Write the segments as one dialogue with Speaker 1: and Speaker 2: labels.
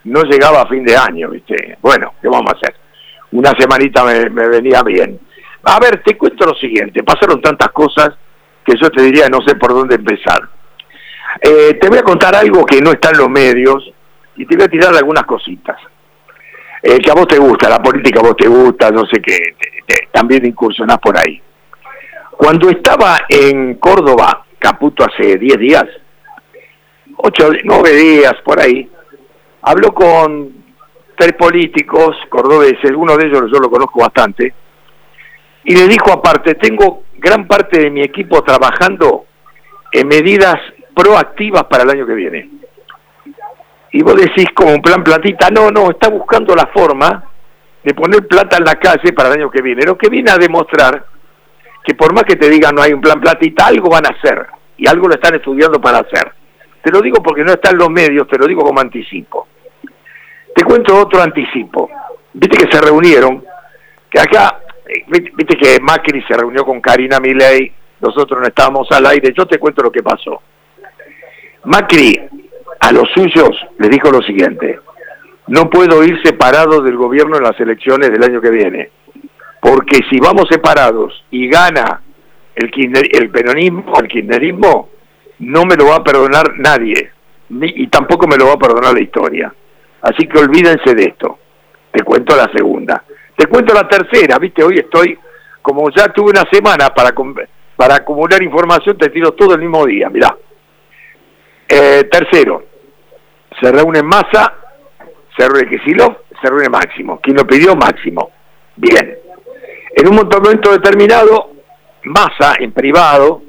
Speaker 1: no llegaba a fin de año, ¿viste? Bueno, ¿qué vamos a hacer? Una semanita me venía bien. A ver, te cuento lo siguiente, pasaron tantas cosas que yo te diría no sé por dónde empezar. Te voy a contar algo que no está en los medios y te voy a tirar algunas cositas. Que a vos te gusta, la política a vos te gusta, no sé qué, también incursionás por ahí. Cuando estaba en Córdoba, Caputo, hace 10 días, 8, 9 días por ahí, habló con 3 políticos cordobeses, uno de ellos yo lo conozco bastante, y le dijo aparte, tengo gran parte de mi equipo trabajando en medidas proactivas para el año que viene. Y vos decís como un plan platita, no, está buscando la forma de poner plata en la calle para el año que viene. Lo que viene a demostrar que por más que te digan no hay un plan platita, algo van a hacer, y algo lo están estudiando para hacer. Te lo digo porque no está en los medios, te lo digo como anticipo. Te cuento otro anticipo. Viste que se reunieron, que acá, viste que Macri se reunió con Karina Milei, nosotros no estábamos al aire, yo te cuento lo que pasó. Macri a los suyos les dijo lo siguiente: no puedo ir separado del gobierno en las elecciones del año que viene, porque si vamos separados y gana el peronismo, el kirchnerismo, no me lo va a perdonar nadie, y tampoco me lo va a perdonar la historia. Así que olvídense de esto. Te cuento la segunda. Te cuento la tercera, viste, hoy estoy, como ya tuve una semana para acumular información, te tiro todo el mismo día, mirá. Tercero, se reúne Massa, se reúne Kicillof, se reúne Máximo. ¿Quién lo pidió? Máximo. Bien. En un momento determinado, Massa en privado,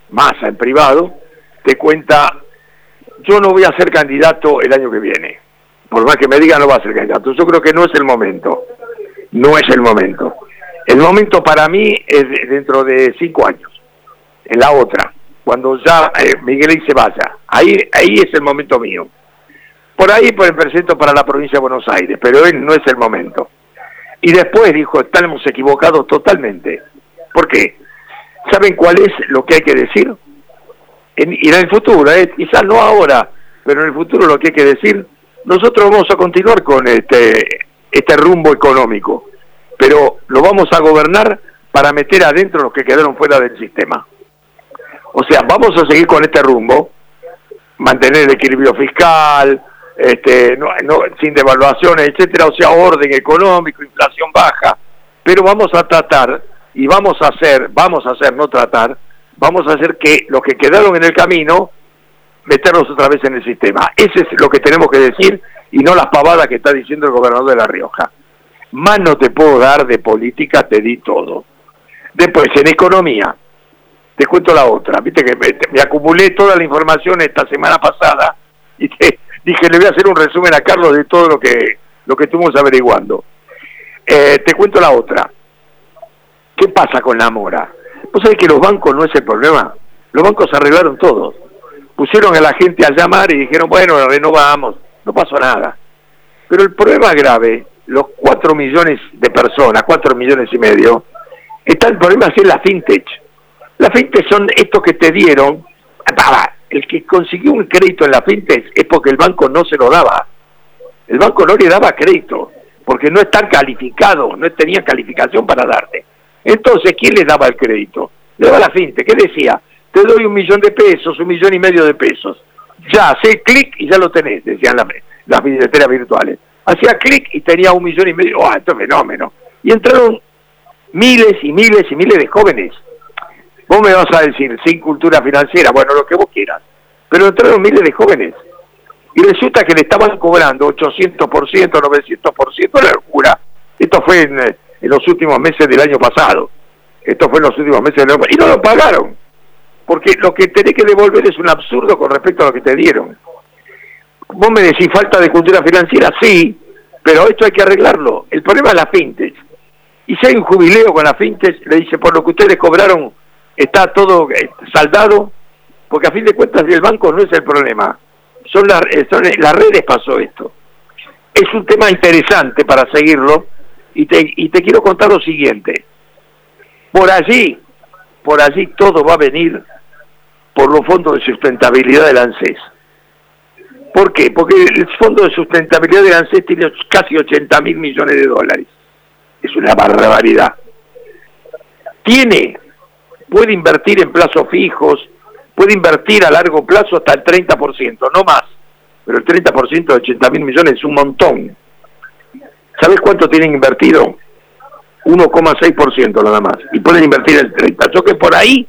Speaker 1: te cuenta, yo no voy a ser candidato el año que viene. Por más que me digan, no va a ser candidato. Yo creo que no es el momento. No es el momento. El momento para mí es dentro de 5 años. En la otra. Cuando ya Miguel se vaya. Ahí es el momento mío. Por ahí me presento para la provincia de Buenos Aires, pero él no es el momento. Y después dijo, estamos equivocados totalmente. ¿Por qué? ¿Saben cuál es lo que hay que decir? Y en el futuro, quizás no ahora, pero en el futuro lo que hay que decir, nosotros vamos a continuar con este rumbo económico, pero lo vamos a gobernar para meter adentro los que quedaron fuera del sistema. O sea, vamos a seguir con este rumbo, mantener el equilibrio fiscal, sin devaluaciones, etcétera, o sea, orden económico, inflación baja, pero vamos a tratar, y vamos a hacer, no tratar, vamos a hacer que los que quedaron en el camino, meterlos otra vez en el sistema. Ese es lo que tenemos que decir, y no las pavadas que está diciendo el gobernador de La Rioja. Más no te puedo dar de política, te di todo. Después, en economía, te cuento la otra. Viste que me acumulé toda la información esta semana pasada, y dije, le voy a hacer un resumen a Carlos de todo lo que estuvimos averiguando. Te cuento la otra. ¿Qué pasa con la mora? ¿Vos sabés que los bancos no es el problema? Los bancos arreglaron todo. Pusieron a la gente a llamar y dijeron, bueno, renovamos, no pasó nada. Pero el problema grave, los 4 millones de personas, 4 millones y medio, el problema es la fintech. La fintech son estos que te dieron, el que consiguió un crédito en la fintech es porque el banco no se lo daba. El banco no le daba crédito, porque no está calificado, no tenía calificación para darte. Entonces, ¿quién le daba el crédito? Le daba la fintech. ¿Qué decía? Te doy 1 millón de pesos, 1,5 millones de pesos. Ya, hacé clic y ya lo tenés, decían las billeteras virtuales. Hacía clic y tenía 1,5 millones. Esto es fenómeno. Y entraron miles y miles y miles de jóvenes. Vos me vas a decir, sin cultura financiera, bueno, lo que vos quieras. Pero entraron miles de jóvenes. Y resulta que le estaban cobrando 800%, 900%, la locura. Esto fue en los últimos meses del año pasado. Y no lo pagaron. Porque lo que tenés que devolver es un absurdo con respecto a lo que te dieron. Vos me decís, falta de cultura financiera, sí, pero esto hay que arreglarlo. El problema es la fintech. Y si hay un jubileo con la fintech, le dice, por lo que ustedes cobraron, está todo saldado, porque a fin de cuentas el banco no es el problema. Son las redes pasó esto. Es un tema interesante para seguirlo, y te quiero contar lo siguiente. Por allí todo va a venir por los fondos de sustentabilidad del ANSES. ¿Por qué? Porque el Fondo de Sustentabilidad de ANSES tiene casi 80.000 millones de dólares. Es una barbaridad. Puede invertir en plazos fijos, puede invertir a largo plazo hasta el 30%, no más. Pero el 30% de 80.000 millones es un montón. ¿Sabes cuánto tienen invertido? 1,6% nada más. Y pueden invertir el 30%. Yo que por ahí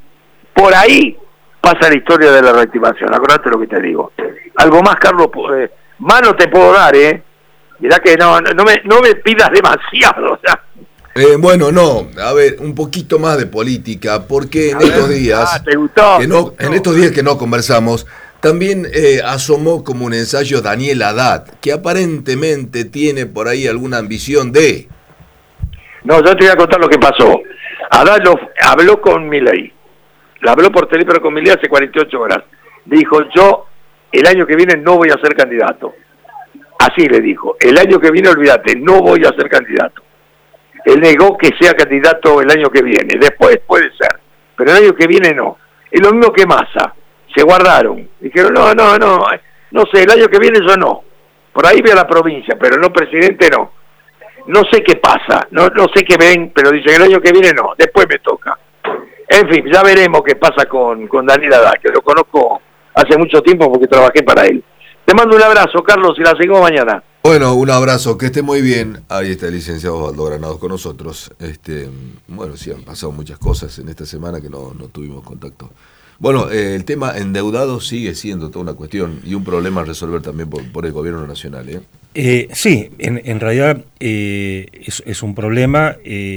Speaker 1: pasa la historia de la reactivación. Acordate lo que te digo. Algo más, Carlos, más no te puedo dar, Mirá que no me pidas demasiado, o sea.
Speaker 2: Bueno, no, a ver, un poquito más de política, porque en estos días,
Speaker 1: ¿te gustó?
Speaker 2: En estos días que no conversamos, también asomó como un ensayo Daniel Haddad, que aparentemente tiene por ahí alguna ambición de...
Speaker 1: No, yo te voy a contar lo que pasó. Haddad habló con Milei, la habló por teléfono con Milei hace 48 horas. Dijo, yo el año que viene no voy a ser candidato. Así le dijo, el año que viene olvídate, no voy a ser candidato. Él negó que sea candidato el año que viene, después puede ser, pero el año que viene no. Es lo mismo que Massa, se guardaron, dijeron no sé, el año que viene yo no. Por ahí voy a la provincia, pero no presidente no. No sé qué pasa, no sé qué ven, pero dicen el año que viene no, después me toca. En fin, ya veremos qué pasa con Daniel Haddad, que lo conozco hace mucho tiempo porque trabajé para él. Te mando un abrazo, Carlos, y la seguimos mañana.
Speaker 2: Bueno, un abrazo, que esté muy bien. Ahí está el licenciado Osvaldo Granados con nosotros. Bueno, sí, han pasado muchas cosas en esta semana que no tuvimos contacto. Bueno, el tema endeudado sigue siendo toda una cuestión y un problema a resolver también por el gobierno nacional,
Speaker 3: Sí, en realidad es un problema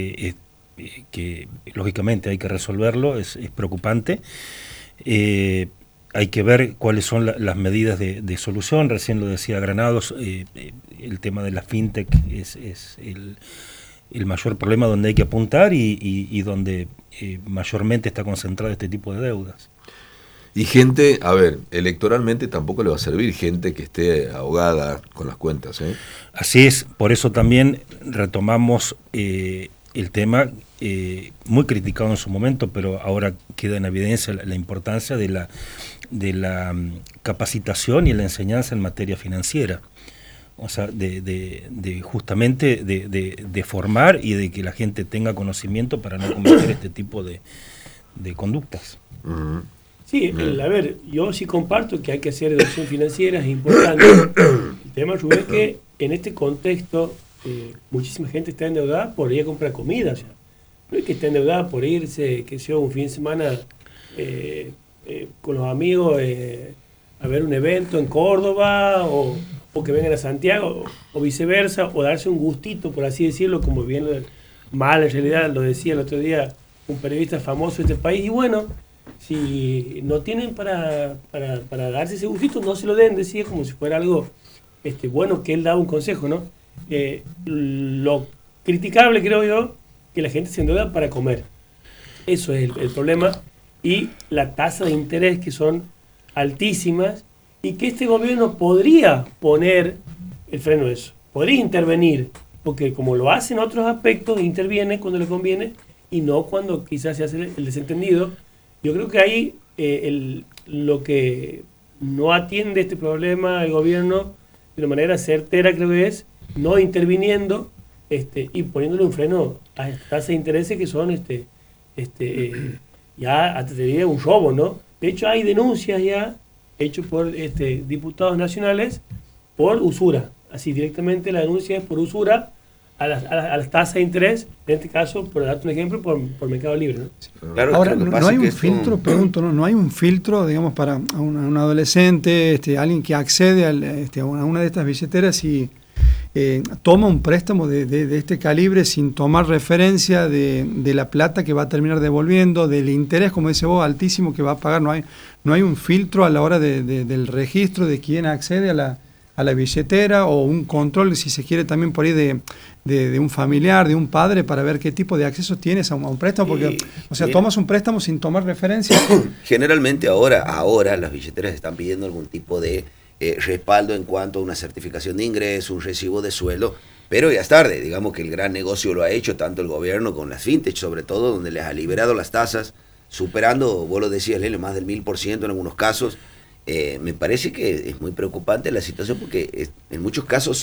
Speaker 3: que lógicamente hay que resolverlo, es preocupante. Hay que ver cuáles son las medidas de solución. Recién lo decía Granados, el tema de la fintech es el mayor problema donde hay que apuntar y donde mayormente está concentrado este tipo de deudas.
Speaker 2: Y gente, a ver, electoralmente tampoco le va a servir gente que esté ahogada con las cuentas,
Speaker 3: Así es, por eso también retomamos el tema muy criticado en su momento, pero ahora queda en evidencia la importancia de la capacitación y la enseñanza en materia financiera. O sea, justamente de formar y de que la gente tenga conocimiento para no cometer este tipo de conductas.
Speaker 2: Uh-huh.
Speaker 4: Sí, a ver, yo sí comparto que hay que hacer educación financiera, es importante. El tema, Rubén, es que en este contexto muchísima gente está endeudada por ir a comprar comida. O sea, no es que esté endeudada por irse, que sea un fin de semana con los amigos a ver un evento en Córdoba o que vengan a Santiago o viceversa, o darse un gustito, por así decirlo, como bien mal en realidad lo decía el otro día un periodista famoso de este país. Y bueno, si no tienen para darse ese gustito, no se lo den, decía, como si fuera algo bueno, que él daba un consejo, ¿no? Lo criticable, creo yo, que la gente se endeuda para comer. Eso es el problema. Y la tasa de interés, que son altísimas, y que este gobierno podría poner el freno a eso, podría intervenir, porque como lo hace en otros aspectos, interviene cuando le conviene y no cuando quizás se hace el desentendido. Yo creo que ahí lo que no atiende este problema el gobierno de una manera certera, creo que es no interviniendo y poniéndole un freno a estas tasas de intereses que son ya hasta te diría un robo, ¿no? De hecho hay denuncias ya hechas por diputados nacionales por usura. Así directamente la denuncia es por usura a las tasas de interés, en este caso, por darte un ejemplo, por Mercado Libre, ¿no?
Speaker 5: Sí, claro. Ahora, no hay un filtro, pregunto, ¿no hay un filtro, digamos, para un adolescente, alguien que accede a una de estas billeteras y toma un préstamo de este calibre sin tomar referencia de la plata que va a terminar devolviendo, del interés, como dice vos, altísimo que va a pagar? No hay un filtro a la hora del registro de quién accede a la billetera, o un control, si se quiere, también por ahí de un familiar, de un padre, para ver qué tipo de acceso tienes a un préstamo, porque, o sea, tomas un préstamo sin tomar referencia.
Speaker 6: Generalmente ahora las billeteras están pidiendo algún tipo de respaldo en cuanto a una certificación de ingreso, un recibo de sueldo, pero ya es tarde. Digamos que el gran negocio lo ha hecho tanto el gobierno con las fintech, sobre todo, donde les ha liberado las tasas, superando, vos lo decías, Lele, más del 1000% en algunos casos, me parece que es muy preocupante la situación porque en muchos casos